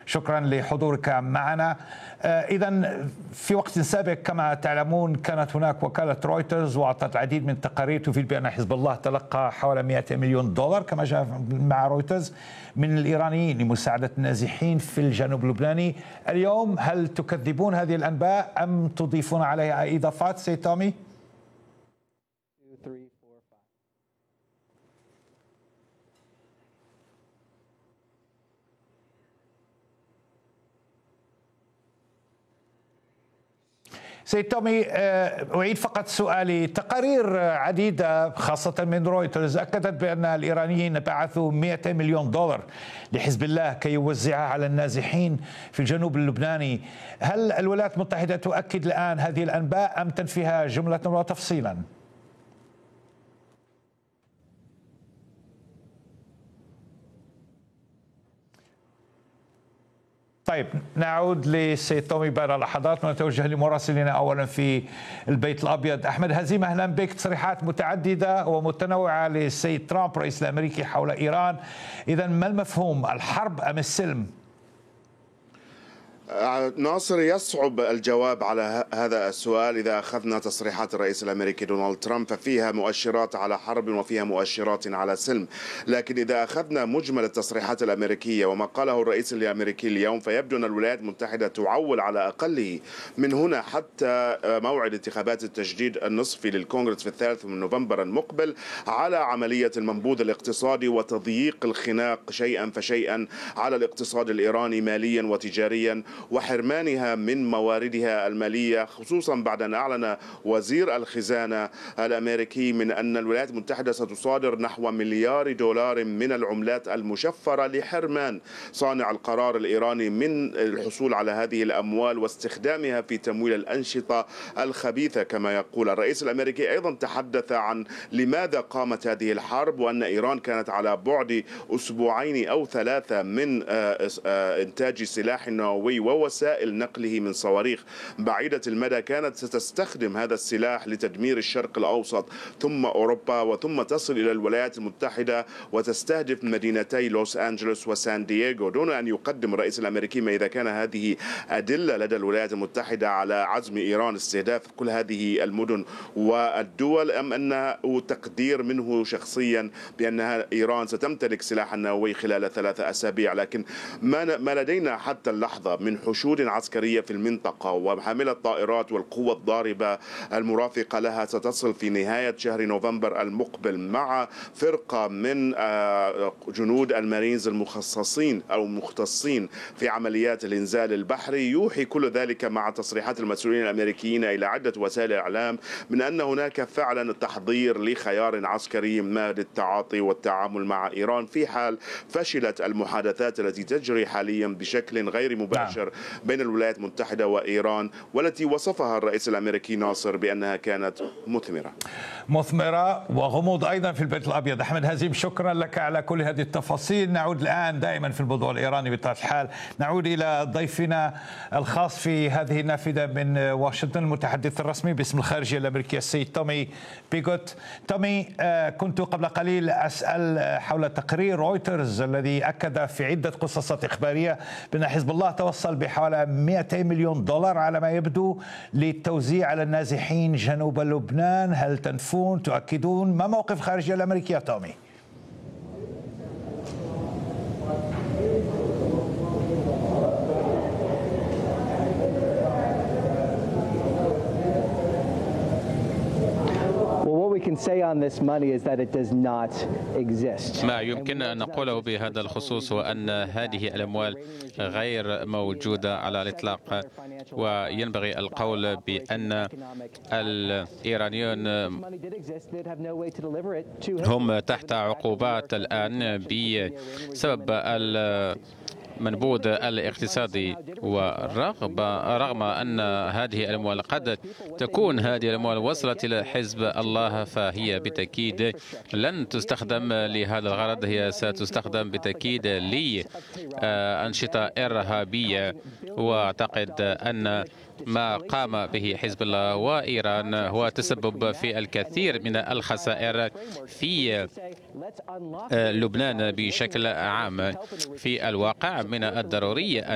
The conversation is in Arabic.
شكرا لحضورك معنا. إذا في وقت سابق كما تعلمون كانت هناك وكالة رويترز وأعطت العديد من التقارير تفيد بأن حزب الله تلقى حوالي 200 مليون دولار كما جاء مع رويترز من الإيرانيين لمساعدة النازحين في الجنوب اللبناني. اليوم هل تكذبون هذه الأنباء أم تضيفون عليها إضافات سيد تومي؟ سيد تومي، أعيد فقط سؤالي. تقارير عديدة خاصة من رويترز أكدت بأن الإيرانيين بعثوا 200 مليون دولار لحزب الله كي يوزعها على النازحين في الجنوب اللبناني. هل الولايات المتحدة تؤكد الآن هذه الأنباء أم تنفيها جملة وتفصيلا؟ طيب، نعود للسيد تومي بعد لحظات ونتوجه لمراسلنا أولا في البيت الأبيض. أحمد هزيم، أهلا بك. تصريحات متعددة ومتنوعة للسيد ترامب رئيس الأمريكي حول إيران. إذا ما المفهوم، الحرب أم السلم؟ ناصر، يصعب الجواب على هذا السؤال. إذا أخذنا تصريحات الرئيس الأمريكي دونالد ترامب ففيها مؤشرات على حرب وفيها مؤشرات على سلم، لكن إذا أخذنا مجمل التصريحات الأمريكية وما قاله الرئيس الأمريكي اليوم فيبدو أن الولايات المتحدة تعول على أقله من هنا حتى موعد انتخابات التجديد النصفي للكونغرس في 3 نوفمبر المقبل على عملية المنبوذ الاقتصادي وتضييق الخناق شيئا فشيئا على الاقتصاد الإيراني ماليا وتجاريا وحرمانها من مواردها المالية، خصوصا بعد أن أعلن وزير الخزانة الأمريكي من أن الولايات المتحدة ستصادر نحو مليار دولار من العملات المشفرة لحرمان صانع القرار الإيراني من الحصول على هذه الأموال واستخدامها في تمويل الأنشطة الخبيثة كما يقول. الرئيس الأمريكي أيضا تحدث عن لماذا قامت هذه الحرب وأن إيران كانت على بعد أسبوعين أو 3 من إنتاج سلاح نووي ووسائل نقله من صواريخ بعيدة المدى كانت ستستخدم هذا السلاح لتدمير الشرق الأوسط ثم أوروبا وثم تصل إلى الولايات المتحدة وتستهدف مدينتي لوس أنجلوس وسان دييغو، دون أن يقدم الرئيس الأمريكي ما إذا كان هذه أدلة لدى الولايات المتحدة على عزم إيران استهداف كل هذه المدن والدول أم أنه تقدير منه شخصيا بأن إيران ستمتلك سلاحا نووي خلال 3 أسابيع. لكن ما لدينا حتى اللحظة من حشود عسكرية في المنطقة وحاملة طائرات والقوة الضاربة المرافقة لها ستصل في نهاية شهر نوفمبر المقبل مع فرقة من جنود المارينز المخصصين أو مختصين في عمليات الإنزال البحري. يوحي كل ذلك مع تصريحات المسؤولين الأمريكيين إلى عدة وسائل الإعلام من أن هناك فعلا تحضير لخيار عسكري ما للتعاطي والتعامل مع إيران في حال فشلت المحادثات التي تجري حاليا بشكل غير مباشر بين الولايات المتحدة وإيران والتي وصفها الرئيس الأمريكي ناصر بأنها كانت مثمرة وغموض أيضا في البيت الأبيض. أحمد هزيم، شكرا لك على كل هذه التفاصيل. نعود الآن دائما في الموضوع الإيراني بطبيعة الحال، نعود إلى ضيفنا الخاص في هذه النافذة من واشنطن، المتحدث الرسمي باسم الخارجية الأمريكية السيد تومي بيغوت. تومي، كنت قبل قليل أسأل حول تقرير رويترز الذي أكد في عدة قصصات إخبارية بأن حزب الله توصل بحوالي 200 مليون دولار على ما يبدو للتوزيع على النازحين جنوب لبنان. هل تنفون تؤكدون؟ ما موقف الخارجية الأمريكية تومي؟ ما يمكن أن نقوله بهذا الخصوص هو أن هذه الأموال غير موجودة على الإطلاق، وينبغي القول بأن الإيرانيون هم تحت عقوبات الآن بسبب المنبوذ الاقتصادي، ورغم أن هذه الأموال قد تكون هذه الأموال وصلت إلى حزب الله فهي بالتأكيد لن تستخدم لهذا الغرض، هي ستستخدم بالتأكيد لأنشطة إرهابية. وأعتقد أن ما قام به حزب الله وإيران هو تسبب في الكثير من الخسائر في لبنان بشكل عام. في الواقع من الضروري